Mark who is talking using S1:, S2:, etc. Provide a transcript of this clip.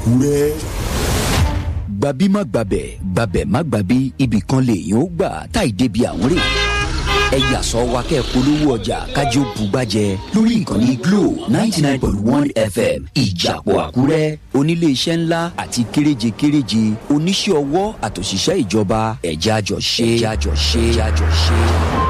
S1: Àkúrẹ́.
S2: Gbàbí má gbàbẹ̀, gbàbẹ̀ má gbàbí, ibì kan lèèyàn ó gbà táì débi àwọn rè. Ẹ yà sọ wa kẹ́ polówó ọjà kájọ bùgbàjẹ lórí ìkànnì Glo 99.1 FM Ìjàpọ̀ Àkúrẹ́. Onílé iṣẹ́ ńlá àti kéréje oníṣẹ́ ọwọ́ àtòṣìṣẹ́ ìjọba ẹ̀já jọ ṣe.